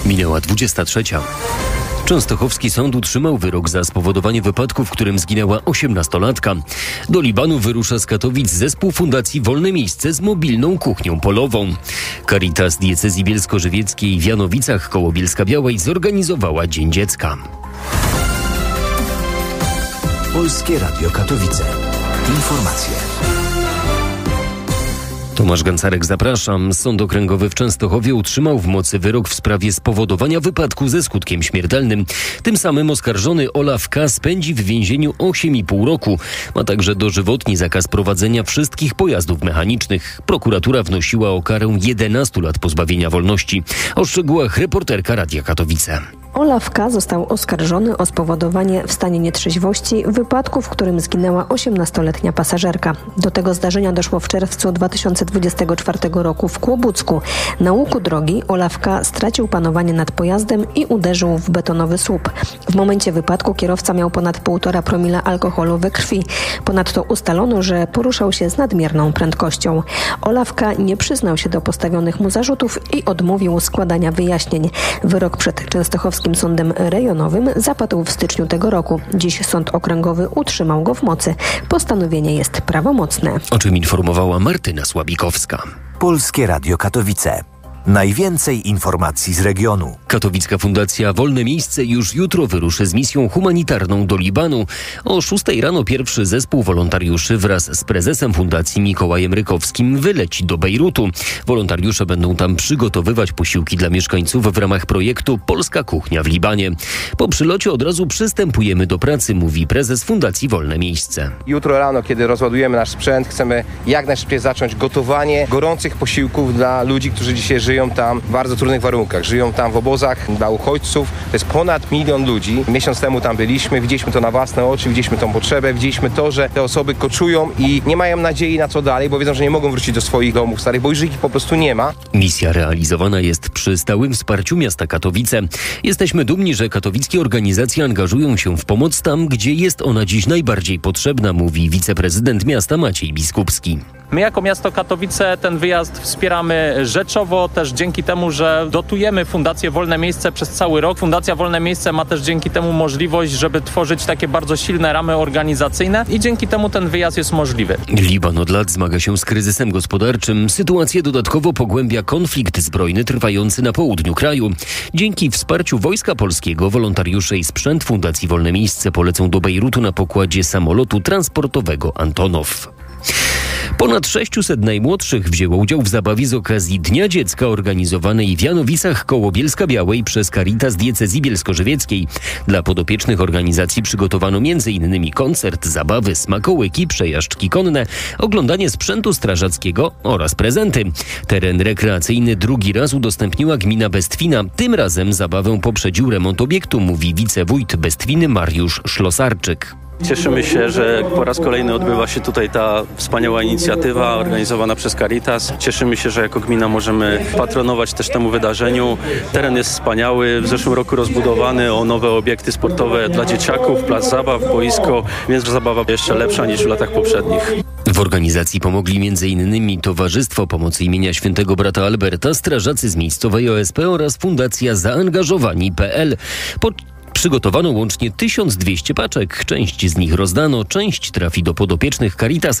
Minęła 23. Częstochowski sąd utrzymał wyrok za spowodowanie wypadku, w którym zginęła 18-latka. Do Libanu wyrusza z Katowic zespół Fundacji Wolne Miejsce z mobilną kuchnią polową. Caritas Diecezji Bielsko-Żywieckiej w Janowicach koło Bielska-Białej zorganizowała Dzień Dziecka. Polskie Radio Katowice. Informacje. Tomasz Gancarek, zapraszam. Sąd Okręgowy w Częstochowie utrzymał w mocy wyrok w sprawie spowodowania wypadku ze skutkiem śmiertelnym. Tym samym oskarżony Olaf K. spędzi w więzieniu 8,5 roku. Ma także dożywotni zakaz prowadzenia wszystkich pojazdów mechanicznych. Prokuratura wnosiła o karę 11 lat pozbawienia wolności. O szczegółach reporterka Radia Katowice. Olaf K. został oskarżony o spowodowanie w stanie nietrzeźwości wypadku, w którym zginęła 18-letnia pasażerka. Do tego zdarzenia doszło w czerwcu 2024 roku w Kłobucku. Na łuku drogi Olaf K. stracił panowanie nad pojazdem i uderzył w betonowy słup. W momencie wypadku kierowca miał ponad 1,5 promila alkoholu we krwi. Ponadto ustalono, że poruszał się z nadmierną prędkością. Olaf K. nie przyznał się do postawionych mu zarzutów i odmówił składania wyjaśnień. Wyrok przed Częstochowskim Sądem Rejonowym zapadł w styczniu tego roku. Dziś Sąd Okręgowy utrzymał go w mocy. Postanowienie jest prawomocne. O czym informowała Martyna Słabikowska. Polskie Radio Katowice. Najwięcej informacji z regionu. Katowicka Fundacja Wolne Miejsce już jutro wyruszy z misją humanitarną do Libanu. O 6 rano pierwszy zespół wolontariuszy wraz z prezesem fundacji Mikołajem Rykowskim wyleci do Bejrutu. Wolontariusze będą tam przygotowywać posiłki dla mieszkańców w ramach projektu Polska Kuchnia w Libanie. Po przylocie od razu przystępujemy do pracy, mówi prezes Fundacji Wolne Miejsce. Jutro rano, kiedy rozładujemy nasz sprzęt, chcemy jak najszybciej zacząć gotowanie gorących posiłków dla ludzi, którzy dzisiaj żyją tam w bardzo trudnych warunkach. Żyją tam w obozach dla uchodźców. To jest ponad 1 milion ludzi. Miesiąc temu tam byliśmy, widzieliśmy to na własne oczy, widzieliśmy tą potrzebę, widzieliśmy to, że te osoby koczują i nie mają nadziei na co dalej, bo wiedzą, że nie mogą wrócić do swoich domów starych, bo już ich po prostu nie ma. Misja realizowana jest przy stałym wsparciu miasta Katowice. Jesteśmy dumni, że katowickie organizacje angażują się w pomoc tam, gdzie jest ona dziś najbardziej potrzebna, mówi wiceprezydent miasta Maciej Biskupski. My jako miasto Katowice ten wyjazd wspieramy rzeczowo, też dzięki temu, że dotujemy Fundację Wolne Miejsce przez cały rok. Fundacja Wolne Miejsce ma też dzięki temu możliwość, żeby tworzyć takie bardzo silne ramy organizacyjne i dzięki temu ten wyjazd jest możliwy. Liban od lat zmaga się z kryzysem gospodarczym. Sytuację dodatkowo pogłębia konflikt zbrojny trwający na południu kraju. Dzięki wsparciu Wojska Polskiego wolontariusze i sprzęt Fundacji Wolne Miejsce polecą do Bejrutu na pokładzie samolotu transportowego Antonow. Ponad 600 najmłodszych wzięło udział w zabawie z okazji Dnia Dziecka organizowanej w Janowicach koło Bielska-Białej przez Caritas Diecezji Bielsko-Żywieckiej. Dla podopiecznych organizacji przygotowano m.in. koncert, zabawy, smakołyki, przejażdżki konne, oglądanie sprzętu strażackiego oraz prezenty. Teren rekreacyjny drugi raz udostępniła gmina Bestwina. Tym razem zabawę poprzedził remont obiektu, mówi wicewójt Bestwiny Mariusz Szlosarczyk. Cieszymy się, że po raz kolejny odbywa się tutaj ta wspaniała inicjatywa organizowana przez Caritas. Cieszymy się, że jako gmina możemy patronować też temu wydarzeniu. Teren jest wspaniały, w zeszłym roku rozbudowany o nowe obiekty sportowe dla dzieciaków, plac zabaw, boisko, więc zabawa jeszcze lepsza niż w latach poprzednich. W organizacji pomogli m.in. Towarzystwo Pomocy imienia Świętego Brata Alberta, strażacy z miejscowej OSP oraz Fundacja Zaangażowani.pl. Przygotowano łącznie 1200 paczek. Część z nich rozdano, część trafi do podopiecznych Caritas,